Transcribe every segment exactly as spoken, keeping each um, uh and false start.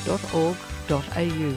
dot org dot a u.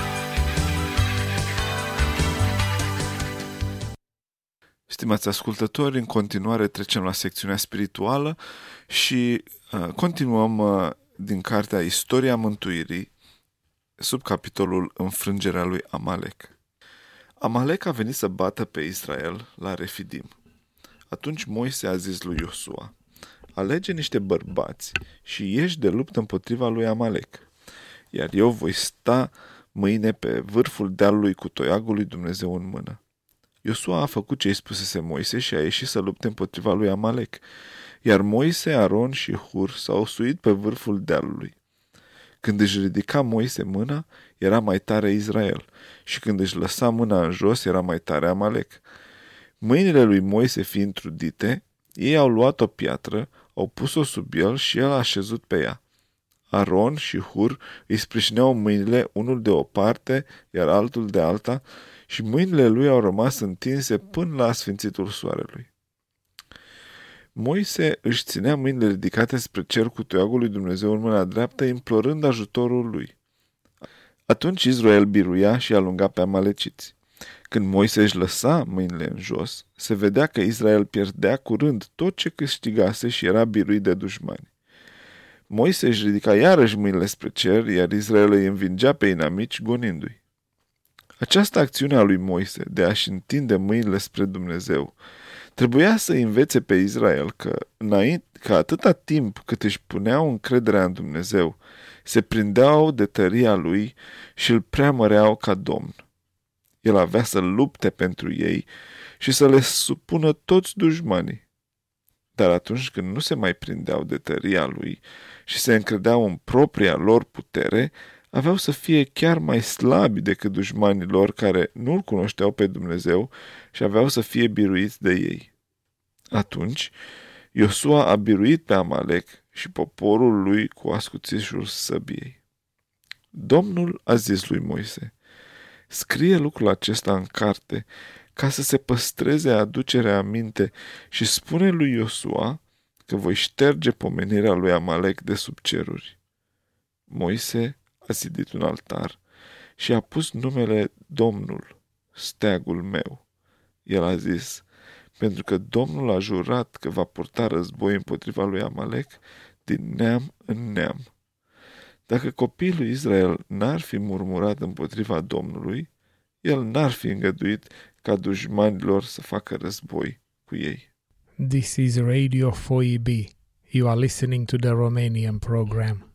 Stimați ascultători, în continuare trecem la secțiunea spirituală și uh, continuăm uh, din cartea Istoria Mântuirii, sub capitolul Înfrângerea lui Amalek. Amalek a venit să bată pe Israel la Refidim. Atunci Moise a zis lui Iosua: alege niște bărbați și ieși de luptă împotriva lui Amalek, iar eu voi sta mâine pe vârful dealului cu toiagul lui Dumnezeu în mână. Iosua a făcut ce îi spusese Moise și a ieșit să lupte împotriva lui Amalek, iar Moise, Aron și Hur s-au suit pe vârful dealului. Când își ridica Moise mâna, era mai tare Israel, și când își lăsa mâna în jos, era mai tare Amalek. Mâinile lui Moise fiind trudite, ei au luat o piatră, au pus-o sub el și el a așezut pe ea. Aron și Hur îi sprijineau mâinile, unul de o parte, iar altul de alta, și mâinile lui au rămas întinse până la sfințitul soarelui. Moise își ținea mâinile ridicate spre cer cu toiagul lui Dumnezeu în mâna dreaptă, implorând ajutorul lui. Atunci Israel biruia și alunga pe amaleciți. Când Moise își lăsa mâinile în jos, se vedea că Israel pierdea curând tot ce câștigase și era biruit de dușmani. Moise își ridica iarăși mâinile spre cer, iar Israel îi învingea pe inamici, gonindu-i. Această acțiune a lui Moise de a-și întinde mâinile spre Dumnezeu trebuia să învețe pe Israel că, înainte, că atâta timp cât își puneau încrederea în Dumnezeu, se prindeau de tăria lui și îl preamăreau ca Domn. El avea să lupte pentru ei și să le supună toți dușmanii. Dar atunci când nu se mai prindeau de tăria lui și se încredeau în propria lor putere, aveau să fie chiar mai slabi decât dușmanii lor care nu-L cunoșteau pe Dumnezeu și aveau să fie biruiți de ei. Atunci, Iosua a biruit pe Amalek și poporul lui cu ascuțișul săbiei. Domnul a zis lui Moise: scrie lucrul acesta în carte ca să se păstreze aducerea aminte și spune lui Iosua că voi șterge pomenirea lui Amalek de sub ceruri. Moise a zidit un altar și a pus numele Domnul, steagul meu. El a zis: pentru că Domnul a jurat că va purta război împotriva lui Amalek din neam în neam. Dacă copiii lui Israel n-ar fi murmurat împotriva Domnului, el n-ar fi îngăduit ca dușmanilor să facă război cu ei. This is Radio four E B. You are listening to the Romanian program.